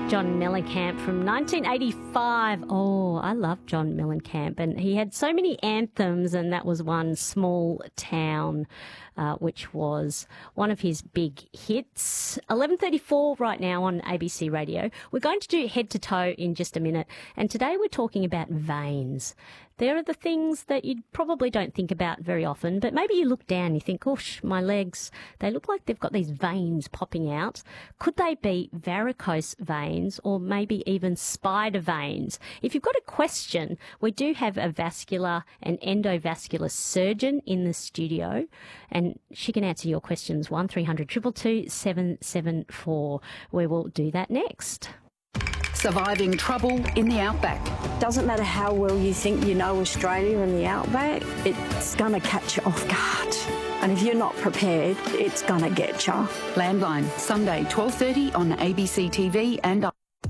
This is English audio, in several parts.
John Mellencamp from 1985. Oh, I love John Mellencamp, and he had so many anthems, and that was one, Small Town, which was one of his big hits. 11:34 right now on ABC Radio. We're going to do Head to Toe in just a minute, and today we're talking about veins. There are the things that you probably don't think about very often, but maybe you look down and you think, gosh, my legs, they look like they've got these veins popping out. Could they be varicose veins or maybe even spider veins? If you've got a question, we do have a vascular and endovascular surgeon in the studio, and she can answer your questions. 1300 222 774. We will do that next. Surviving trouble in the outback. Doesn't matter how well you think you know Australia and the outback, it's going to catch you off guard. And if you're not prepared, it's going to get you. Landline, Sunday 12:30 on ABC TV and...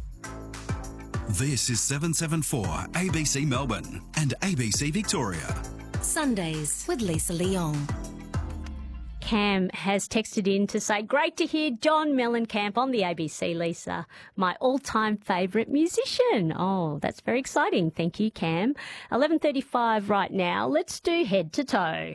This is 774 ABC Melbourne and ABC Victoria. Sundays with Lisa Leong. Cam has texted in to say, great to hear John Mellencamp on the ABC, Lisa, my all-time favourite musician. Oh, that's very exciting. Thank you, Cam. 11:35 right now. Let's do Head to Toe.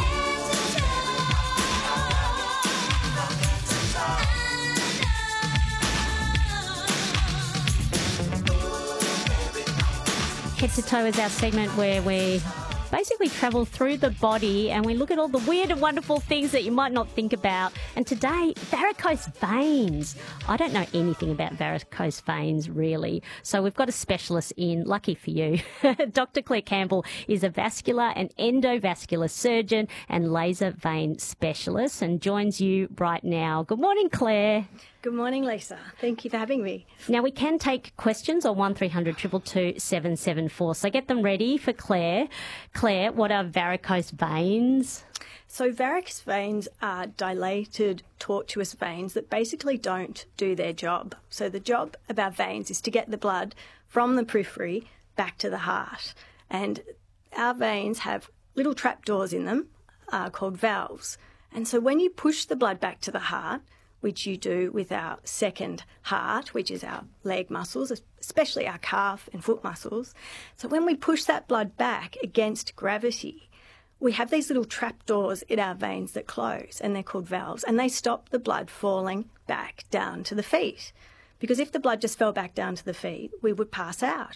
Head to Toe is our segment where we basically travel through the body and we look at all the weird and wonderful things that you might not think about. And today, varicose veins. I don't know anything about varicose veins, really. So we've got a specialist in, lucky for you. Dr. Claire Campbell is a vascular and endovascular surgeon and laser vein specialist and joins you right now. Good morning, Claire. Good morning, Lisa. Thank you for having me. Now, we can take questions on 1300 222 774, so get them ready for Claire. Claire, what are varicose veins? So varicose veins are dilated, tortuous veins that basically don't do their job. So the job of our veins is to get the blood from the periphery back to the heart. And our veins have little trapdoors in them called valves. And so when you push the blood back to the heart, which you do with our second heart, which is our leg muscles, especially our calf and foot muscles. So when we push that blood back against gravity, we have these little trapdoors in our veins that close, and they're called valves, and they stop the blood falling back down to the feet. Because if the blood just fell back down to the feet, we would pass out.